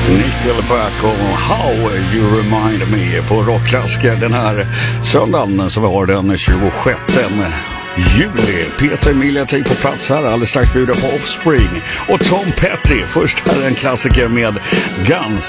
Nickelback och How You Remind Me på Rockklassiker den här söndagen som vi har den 26 juli. Peter Miljatik på plats här, alldeles strax bjuder på Offspring och Tom Petty. Först här en klassiker med Guns